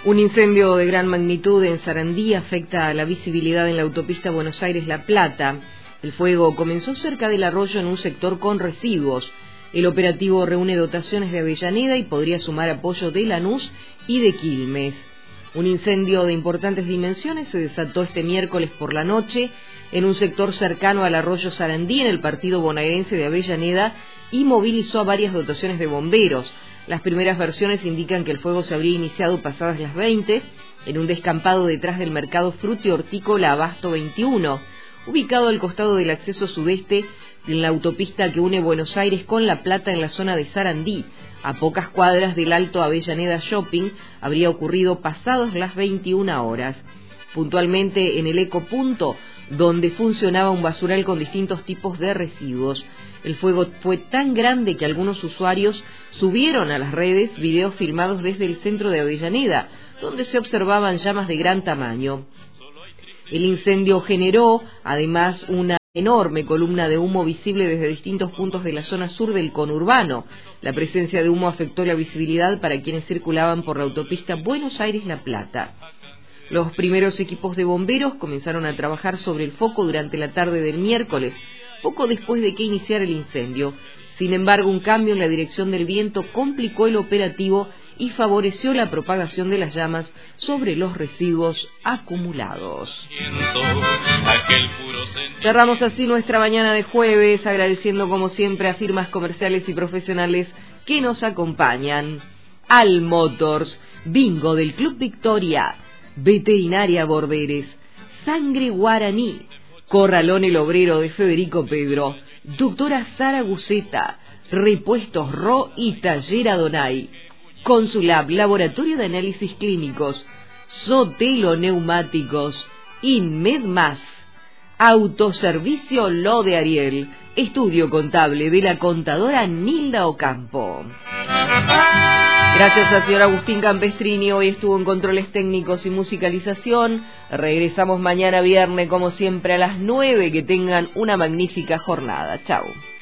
Un incendio de gran magnitud en Sarandí afecta a la visibilidad en la autopista Buenos Aires-La Plata. El fuego comenzó cerca del arroyo en un sector con residuos. El operativo reúne dotaciones de Avellaneda y podría sumar apoyo de Lanús y de Quilmes. Un incendio de importantes dimensiones se desató este miércoles por la noche en un sector cercano al arroyo Sarandí, en el partido bonaerense de Avellaneda, y movilizó a varias dotaciones de bomberos. Las primeras versiones indican que el fuego se habría iniciado pasadas las 20 en un descampado detrás del mercado frutihortícola Abasto 21, ubicado al costado del acceso sudeste en la autopista que une Buenos Aires con La Plata en la zona de Sarandí. A pocas cuadras del Alto Avellaneda Shopping habría ocurrido pasados las 21 horas. Puntualmente en el ecopunto, donde funcionaba un basural con distintos tipos de residuos. El fuego fue tan grande que algunos usuarios subieron a las redes videos filmados desde el centro de Avellaneda, donde se observaban llamas de gran tamaño. El incendio generó, además, una enorme columna de humo visible desde distintos puntos de la zona sur del conurbano. La presencia de humo afectó la visibilidad para quienes circulaban por la autopista Buenos Aires-La Plata. Los primeros equipos de bomberos comenzaron a trabajar sobre el foco durante la tarde del miércoles, poco después de que iniciara el incendio. Sin embargo, un cambio en la dirección del viento complicó el operativo y favoreció la propagación de las llamas sobre los residuos acumulados. Cerramos así nuestra mañana de jueves, agradeciendo como siempre a firmas comerciales y profesionales que nos acompañan. Al Motors, Bingo del Club Victoria, Veterinaria Borderes, Sangre Guaraní, Corralón El Obrero de Federico Pedro, Doctora Sara Guceta, Repuestos Ro y Taller Adonai, Consulab, Laboratorio de Análisis Clínicos, Sotelo Neumáticos, Inmedmas, Autoservicio Lo de Ariel, Estudio Contable de la contadora Nilda Ocampo. Gracias al señor Agustín Campestrini, hoy estuvo en controles técnicos y musicalización. Regresamos mañana viernes, como siempre, a las 9. Que tengan una magnífica jornada. Chau.